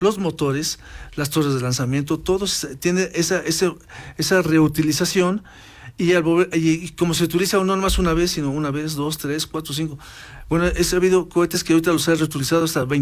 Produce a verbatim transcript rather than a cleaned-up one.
los motores, las torres de lanzamiento, todo se- tiene esa, esa, esa reutilización. Y, al volver- y, y como se utiliza no más una vez, sino una vez, dos, tres, cuatro, cinco. Bueno, es, ha habido cohetes que ahorita los han reutilizado hasta veinte